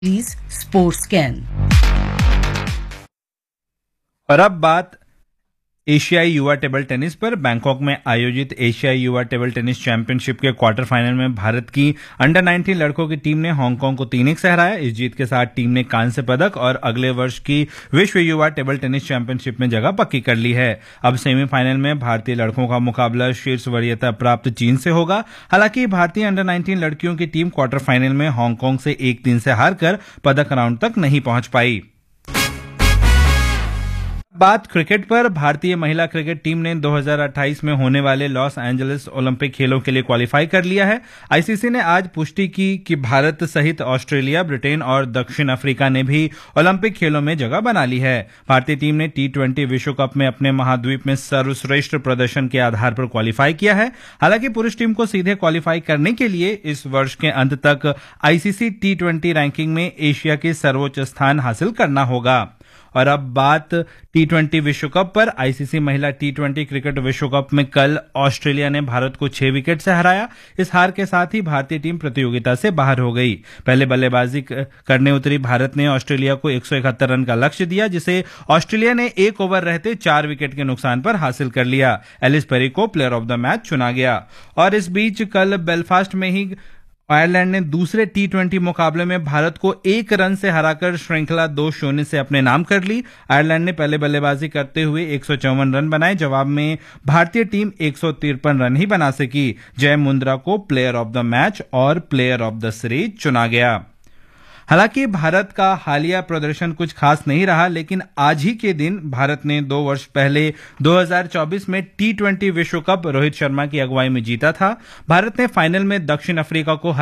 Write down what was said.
Sports can. और अब बात एशियाई युवा टेबल टेनिस पर। बैंकॉक में आयोजित एशियाई युवा टेबल टेनिस चैंपियनशिप के क्वार्टर फाइनल में भारत की अंडर 19 लड़कों की टीम ने हांगकांग को 3-1 से हराया। इस जीत के साथ टीम ने कांस्य पदक और अगले वर्ष की विश्व युवा टेबल टेनिस चैंपियनशिप में जगह पक्की कर ली है। अब सेमीफाइनल में भारतीय लड़कों का मुकाबला शीर्ष वरीयता प्राप्त चीन से होगा। हालांकि भारतीय अंडर 19 लड़कियों की टीम क्वार्टर फाइनल में हांगकांग से 1-3 से हारकर पदक राउंड तक नहीं पहुंच पाई। बात क्रिकेट पर। भारतीय महिला क्रिकेट टीम ने 2028 में होने वाले लॉस एंजलिस ओलंपिक खेलों के लिए क्वालिफाई कर लिया है। आईसीसी ने आज पुष्टि की कि भारत सहित ऑस्ट्रेलिया, ब्रिटेन और दक्षिण अफ्रीका ने भी ओलंपिक खेलों में जगह बना ली है। भारतीय टीम ने T20 विश्व कप में अपने महाद्वीप में सर्वश्रेष्ठ प्रदर्शन के आधार पर क्वालिफाई किया है। हालांकि पुरुष टीम को सीधे क्वालिफाई करने के लिए इस वर्ष के अंत तक आईसीसी T20 रैंकिंग में एशिया के सर्वोच्च स्थान हासिल करना होगा। और अब बात T20 विश्व कप पर। आईसीसी महिला T20 क्रिकेट विश्व कप में कल ऑस्ट्रेलिया ने भारत को 6 विकेट से हराया। इस हार के साथ ही भारतीय टीम प्रतियोगिता से बाहर हो गई। पहले बल्लेबाजी करने उतरी भारत ने ऑस्ट्रेलिया को 171 रन का लक्ष्य दिया, जिसे ऑस्ट्रेलिया ने 1 ओवर रहते 4 विकेट के नुकसान पर हासिल कर लिया। एलिस पेरी को प्लेयर ऑफ द मैच चुना गया। और इस बीच कल बेलफास्ट में ही आयरलैंड ने दूसरे T20 मुकाबले में भारत को 1 रन से हराकर श्रृंखला 2-0 से अपने नाम कर ली। आयरलैंड ने पहले बल्लेबाजी करते हुए 154 रन बनाए। जवाब में भारतीय टीम 153 रन ही बना सकी। जय मुंद्रा को प्लेयर ऑफ द मैच और प्लेयर ऑफ द सीरीज चुना गया। हालांकि भारत का हालिया प्रदर्शन कुछ खास नहीं रहा, लेकिन आज ही के दिन भारत ने 2 वर्ष पहले 2024 में T20 विश्व कप रोहित शर्मा की अगुवाई में जीता था। भारत ने फाइनल में दक्षिण अफ्रीका को